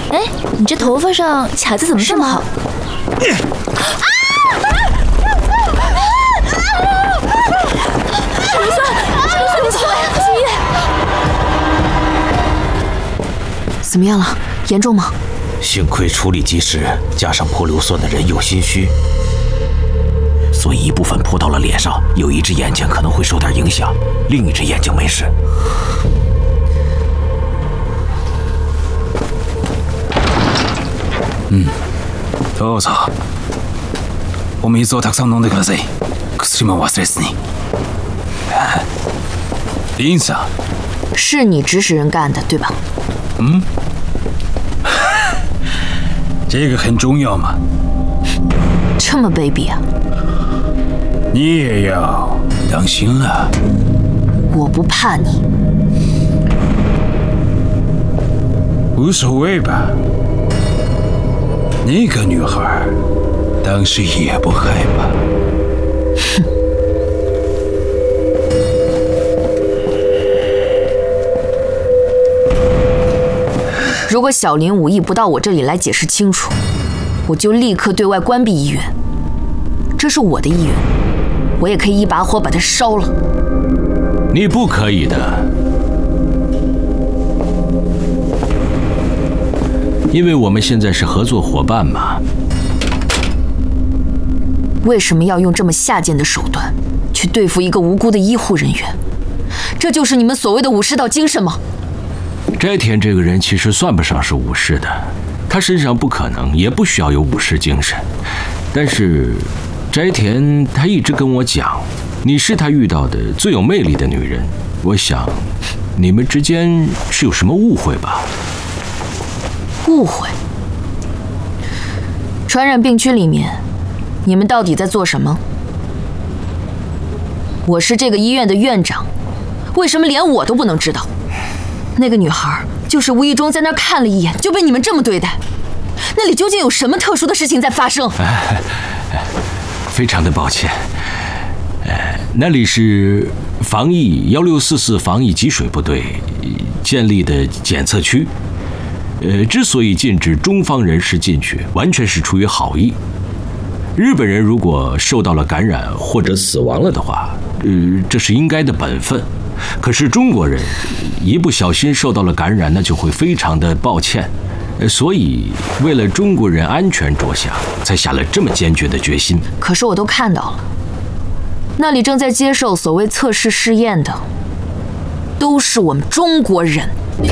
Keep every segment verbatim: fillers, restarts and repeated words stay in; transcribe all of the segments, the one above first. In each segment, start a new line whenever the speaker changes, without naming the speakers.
哎，你这头发上卡子怎么这么好？刘酸，刘酸，你起来，青叶！
怎么样了？严重吗？
幸亏处理及时，加上泼硫酸的人有心虚，所以一部分泼到了脸上，有一只眼睛可能会受点影响，另一只眼睛没事。
うん、どうぞ。お水をたくさん飲んでください。薬も忘れずに。林さん，
是你指使人干的，对吧？
嗯，这个很重要吗？
这么卑鄙啊！
你也要当心了。
我不怕你。
无所谓吧。那个女孩当时也不害怕。
哼。如果小林武艺不到我这里来解释清楚，我就立刻对外关闭医院。这是我的医院，我也可以一把火把它烧了。
你不可以的，因为我们现在是合作伙伴嘛。
为什么要用这么下贱的手段去对付一个无辜的医护人员？这就是你们所谓的武士道精神吗？
斋田这个人其实算不上是武士的，他身上不可能也不需要有武士精神。但是斋田他一直跟我讲，你是他遇到的最有魅力的女人。我想你们之间是有什么误会吧？
误会？传染病区里面，你们到底在做什么？我是这个医院的院长，为什么连我都不能知道？那个女孩就是无意中在那儿看了一眼，就被你们这么对待。那里究竟有什么特殊的事情在发生？
哎哎、非常的抱歉，哎，那里是防疫幺六四四防疫给水部队建立的检测区。呃，之所以禁止中方人士进去，完全是出于好意。日本人如果受到了感染或者死亡了的话，呃，这是应该的本分。可是中国人一不小心受到了感染，那就会非常的抱歉。所以为了中国人安全着想，才下了这么坚决的决心。
可是我都看到了，那里正在接受所谓测试试验的，都是我们中国人。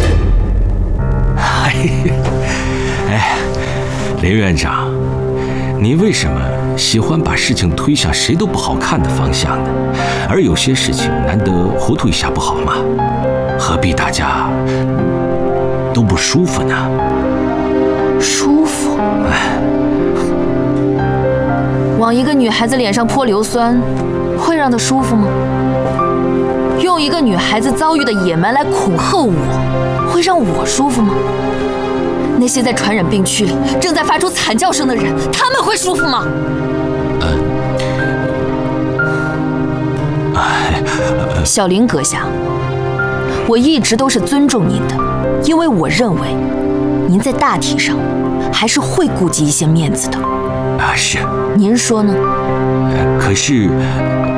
哎，林院长，您为什么喜欢把事情推向谁都不好看的方向呢？而有些事情难得糊涂一下不好吗？何必大家都不舒服呢？
舒服？
哎，
往一个女孩子脸上泼硫酸，会让她舒服吗？用一个女孩子遭遇的野蛮来恐吓我，会让我舒服吗？那些在传染病区里正在发出惨叫声的人，他们会舒服吗？
呃，哎，呃、
小林阁下，我一直都是尊重您的，因为我认为您在大体上还是会顾及一些面子的。
啊，是。
您说呢？
呃、可是